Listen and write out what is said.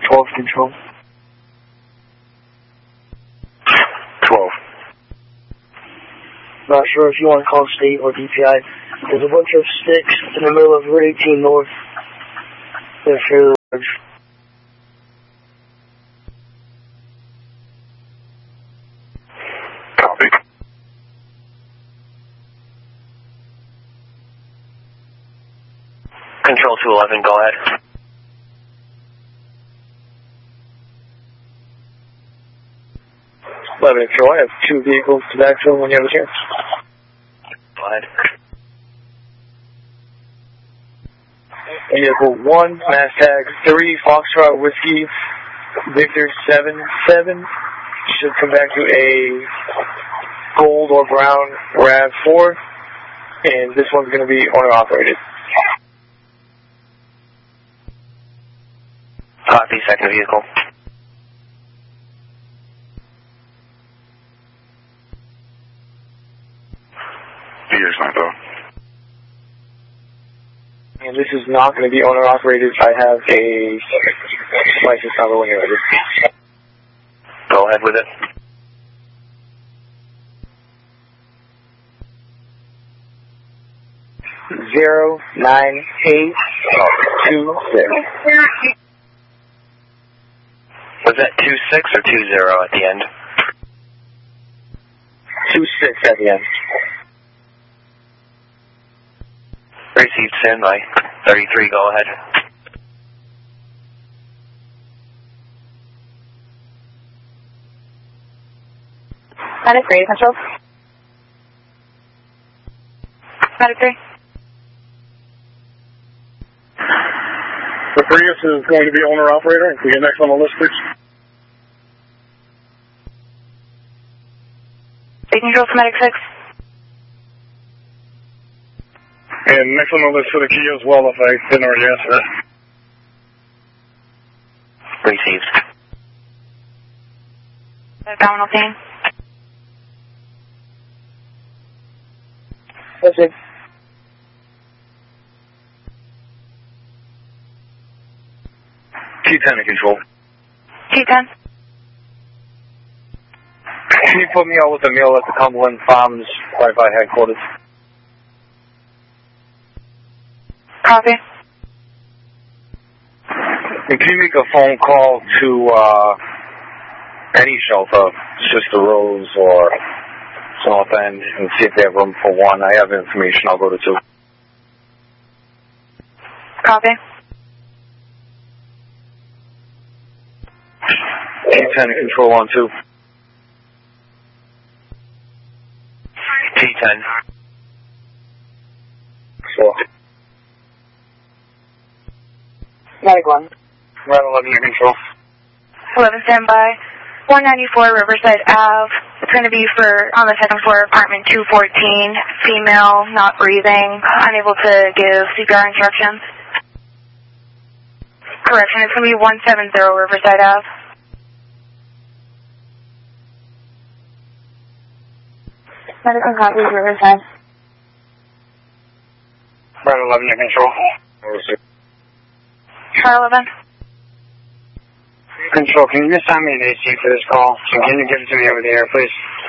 12 control. 12. Not sure if you want to call state or DPI. There's a bunch of sticks in the middle of Route 18 North. They're fairly large. Copy. Control 211, go ahead. Control, I have 2 vehicles to backfill when you have a chance. Go ahead. Vehicle 1, mass tag 3, Foxtrot Whiskey, Victor 77. Should come back to a gold or brown RAV4. And this one's going to be owner operated. Copy, second vehicle. Here's my phone. And this is not going to be owner operated. I have a license number when you're ready. Go ahead with it. Zero 9-8-2-6. Was that 26 or 20 at the end? 2-6 at the end. Received, standby. 33, go ahead. Medic 3, control. Medic 3. The Prius is going to be owner-operator. Can you get next on the list, please? Take control for Medic 6. And next on the list for the Kia as well, if I didn't already answer that. Received. Abdominal pain. That's it. T10 in control. T10. Can you put me out with a meal at the Cumberland Farms Wi-Fi headquarters? Copy. And can you make a phone call to any shelter, Sister Rose or South End, and see if they have room for 1? I have information. I'll go to 2. Copy. T10 control on 2. T10. Sure. Medic 1. Right 11 in control. 11 standby. 194 Riverside Ave. It's going to be for on the second floor, apartment 214. Female, not breathing, unable to give CPR instructions. Correction, it's going to be 170 Riverside Ave. Medical copy, Riverside. Right 11 in control. Try 11. Control, can you just sign me an AC for this call? So can you give it to me over the air, please?